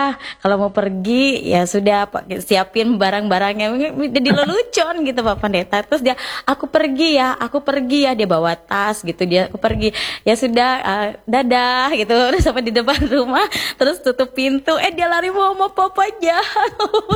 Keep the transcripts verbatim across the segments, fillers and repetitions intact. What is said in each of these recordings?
sudah, kalau mau pergi ya sudah siapin barang-barangnya, jadi lelucon gitu Pak Pendeta. Terus dia, aku pergi ya, aku pergi ya, dia bawa tas gitu, dia aku pergi, ya sudah, uh, dadah gitu, udah sampai di depan rumah, terus tutup pintu, eh dia lari mau sama papa jahat.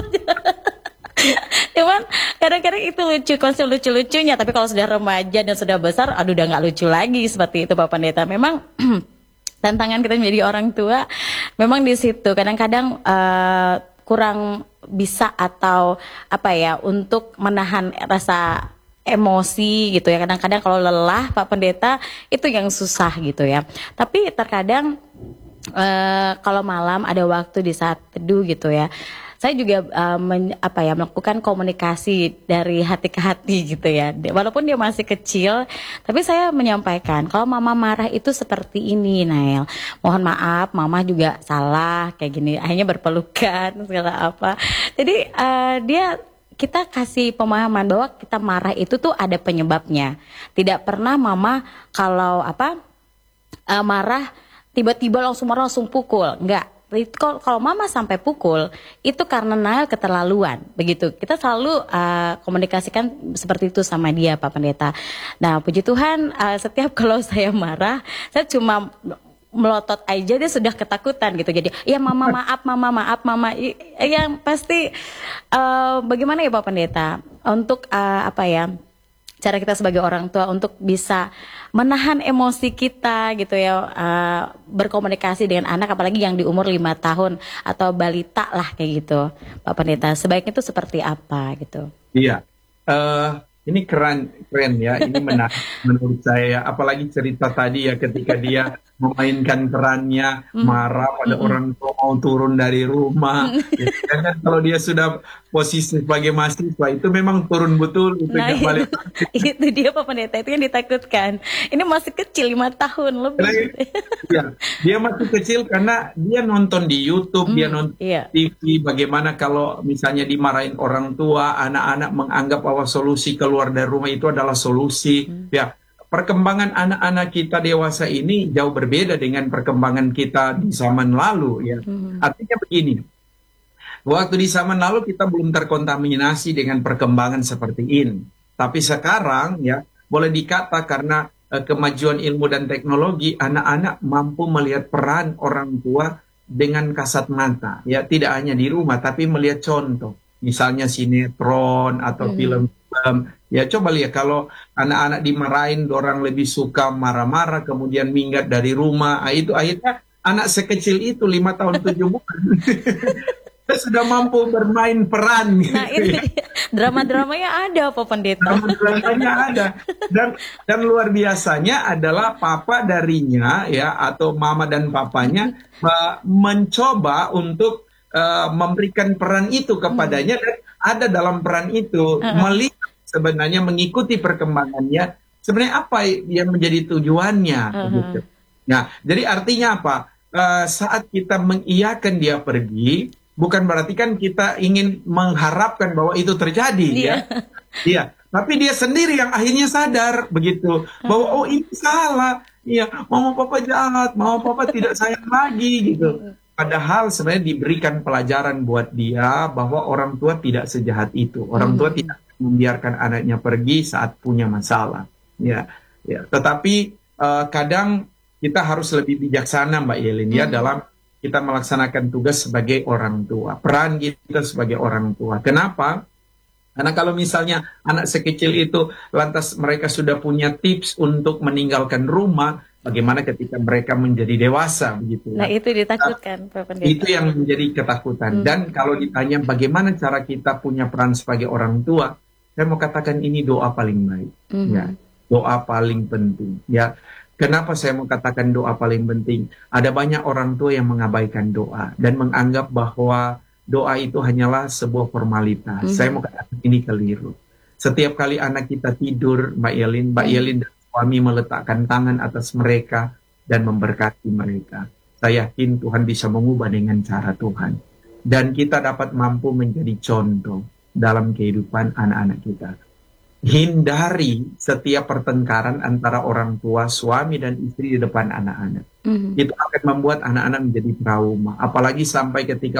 Cuman kadang-kadang itu lucu, konsep lucu-lucunya. Tapi kalau sudah remaja dan sudah besar, aduh udah nggak lucu lagi seperti itu Pak Pendeta. Memang tantangan kita menjadi orang tua memang di situ. Kadang-kadang uh, kurang bisa atau apa ya untuk menahan rasa emosi gitu ya. Kadang-kadang kalau lelah Pak Pendeta itu yang susah gitu ya. Tapi terkadang uh, kalau malam ada waktu di saat teduh gitu ya, saya juga uh, men, apa ya melakukan komunikasi dari hati ke hati gitu ya. Walaupun dia masih kecil, tapi saya menyampaikan kalau mama marah itu seperti ini, Nael. Mohon maaf, mama juga salah kayak gini. Akhirnya berpelukan segala apa. Jadi uh, dia kita kasih pemahaman bahwa kita marah itu tuh ada penyebabnya. Tidak pernah mama kalau apa uh, marah tiba-tiba langsung marah langsung pukul, enggak. Kalau mama sampai pukul itu karena Nael keterlaluan begitu. Kita selalu uh, komunikasikan seperti itu sama dia Pak Pendeta. Nah puji Tuhan uh, setiap kalau saya marah saya cuma melotot aja dia sudah ketakutan gitu. Jadi ya mama maaf mama maaf mama yang pasti uh, bagaimana ya Pak Pendeta untuk uh, apa ya cara kita sebagai orang tua untuk bisa menahan emosi kita gitu ya, uh, berkomunikasi dengan anak apalagi yang di umur lima tahun atau balita lah kayak gitu Pak Pendeta, sebaiknya itu seperti apa gitu? Iya, uh, ini keren keren ya, ini menarik menurut saya, apalagi cerita tadi ya ketika dia memainkan perannya marah pada mm-hmm. orang tua mau turun dari rumah. Ya, kan kalau dia sudah posisi sebagai mahasiswa itu memang turun betul itu nah, itu, balik. Itu dia Pak Pendeta, itu yang ditakutkan. Ini masih kecil lima tahun lebih. Karena, ya, dia masih kecil karena dia nonton di YouTube, mm, dia nonton iya. T V. Bagaimana kalau misalnya dimarahin orang tua, anak-anak menganggap bahwa solusi keluar dari rumah itu adalah solusi. Mm. Ya. Perkembangan anak-anak kita dewasa ini jauh berbeda dengan perkembangan kita di zaman lalu ya. Hmm. Artinya begini, waktu di zaman lalu kita belum terkontaminasi dengan perkembangan seperti ini. Tapi sekarang ya boleh dikata karena eh, kemajuan ilmu dan teknologi, anak-anak mampu melihat peran orang tua dengan kasat mata. Ya tidak hanya di rumah tapi melihat contoh. Misalnya sinetron atau hmm. film-film. Ya coba lihat kalau anak-anak dimarahin, orang lebih suka marah-marah, kemudian minggat dari rumah. Nah, itu akhirnya anak sekecil itu lima tahun tujuh bulan sudah mampu bermain peran. Nah gitu, itu ya. Drama-dramanya ada Pak Pendeta. Drama-dramanya ada. Dan dan luar biasanya adalah papa darinya ya atau mama dan papanya uh, mencoba untuk uh, memberikan peran itu kepadanya dan ada dalam peran itu uh-huh. melihat sebenarnya mengikuti perkembangannya, sebenarnya apa yang menjadi tujuannya. Uh-huh. Gitu. Nah, jadi artinya apa? Uh, saat kita mengiyakan dia pergi, bukan berarti kan kita ingin mengharapkan bahwa itu terjadi, yeah. ya. Iya, tapi dia sendiri yang akhirnya sadar begitu bahwa oh ini salah, iya, mama papa jahat, mama papa tidak sayang lagi gitu. Padahal sebenarnya diberikan pelajaran buat dia bahwa orang tua tidak sejahat itu, orang tua hmm. tidak membiarkan anaknya pergi saat punya masalah, ya, ya. Tetapi uh, kadang kita harus lebih bijaksana, Mbak Yelin, ya, hmm. dalam kita melaksanakan tugas sebagai orang tua, peran kita sebagai orang tua. Kenapa? Karena kalau misalnya anak sekecil itu lantas mereka sudah punya tips untuk meninggalkan rumah, bagaimana ketika mereka menjadi dewasa, begitu? Nah, itu ditakutkan, Pak Pendeta. Itu yang menjadi ketakutan. Hmm. Dan kalau ditanya bagaimana cara kita punya peran sebagai orang tua, saya mau katakan ini doa paling baik, hmm. ya, doa paling penting, ya. Kenapa saya mau katakan doa paling penting? Ada banyak orang tua yang mengabaikan doa dan menganggap bahwa doa itu hanyalah sebuah formalitas. Hmm. Saya mau katakan ini keliru. Setiap kali anak kita tidur, Mbak Yelin, Mbak hmm. Yelin dan suami meletakkan tangan atas mereka dan memberkati mereka. Saya yakin Tuhan bisa mengubah dengan cara Tuhan. Dan kita dapat mampu menjadi contoh dalam kehidupan anak-anak kita. Hindari setiap pertengkaran antara orang tua, suami dan istri di depan anak-anak. Mm-hmm. Itu akan membuat anak-anak menjadi trauma. Apalagi sampai ketika